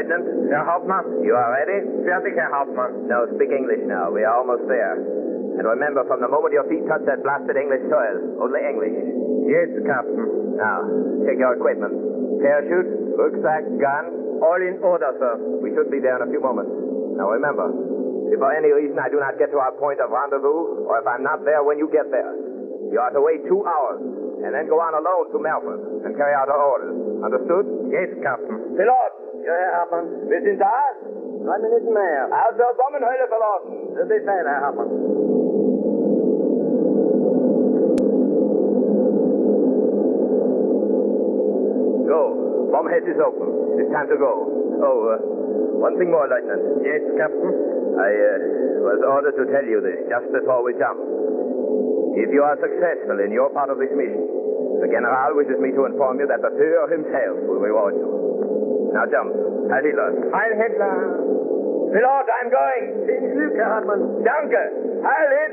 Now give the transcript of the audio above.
Lieutenant? Herr Hauptmann. You are ready? Fertig, Herr Hauptmann. Now speak English now. We are almost there. And remember, from the moment your feet touch that blasted English soil, only English. Yes, Captain. Now, take your equipment. Parachute, rucksack, gun. All in order, sir. We should be there in a few moments. Now remember, if for any reason I do not get to our point of rendezvous, or if I'm not there when you get there, you are to wait 2 hours, and then go on alone to Melford and carry out our orders. Understood? Yes, Captain. Pilot! Ja, Herr Hauptmann. Wir sind da? 3 Minuten mehr. Also Bombenhöhle verlassen. Das ist Herr Hauptmann. Go. Bomb head is open. It's time to go. Oh, one thing more, Lieutenant. Yes, Captain. I was ordered to tell you this just before we jump. If you are successful in your part of this mission, the General wishes me to inform you that the Führer himself will reward you. Now jump. Heil Hitler. Heil Hitler. Pilot, I'm going. Viel Glück, Herr Hauptmann. Danke. Heil Hitler.